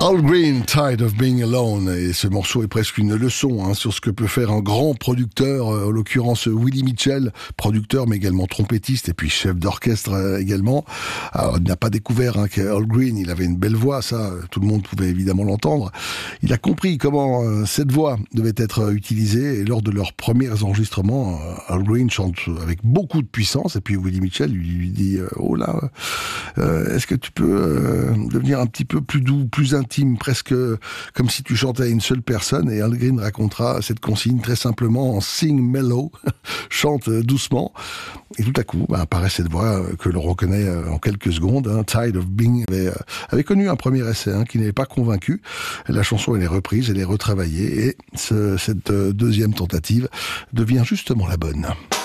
Al Green, Tired of Being Alone. Et ce morceau est presque une leçon sur ce que peut faire un grand producteur, en l'occurrence Willie Mitchell, producteur mais également trompettiste et puis chef d'orchestre également. Alors, il n'a pas découvert qu'Al Green, il avait une belle voix, ça, tout le monde pouvait évidemment l'entendre. Il a compris comment cette voix devait être utilisée et lors de leurs premiers enregistrements, Al Green chante avec beaucoup de puissance et puis Willie Mitchell lui dit « Oh là, est-ce que tu peux devenir un petit peu plus doux, plus intime, presque comme si tu chantais à une seule personne ?» Et Al Green racontera cette consigne très simplement en sing mellow, chante doucement. Et tout à coup, apparaît cette voix que l'on reconnaît en quelques secondes. Tired of Being avait connu un premier essai qui n'avait pas convaincu. La chanson, elle est reprise, elle est retravaillée et cette deuxième tentative devient justement la bonne.